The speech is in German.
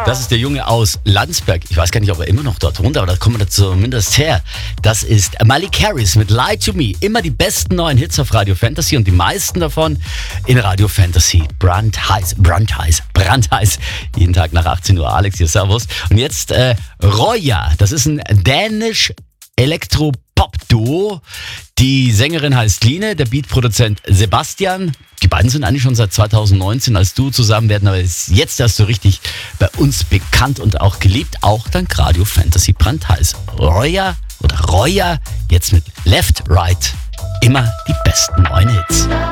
Das ist der Junge aus Landsberg. Ich weiß gar nicht, ob er immer noch dort wohnt, aber da kommt er zumindest her. Das ist Malik Harris mit Lie to Me. Immer die besten neuen Hits auf Radio Fantasy und die meisten davon in Radio Fantasy. Brandheiß. Jeden Tag nach 18 Uhr. Alex hier, servus. Und jetzt Roya. Das ist ein dänisch Elektro-Pop-Duo. Die Sängerin heißt Line, der Beatproduzent Sebastian. Die beiden sind eigentlich schon seit 2019 als Duo zusammen, werden aber jetzt erst so richtig bei uns bekannt und auch geliebt. Auch dank Radio Fantasy Brandheiß. Roya, jetzt mit Left, Right. Immer die besten neuen Hits.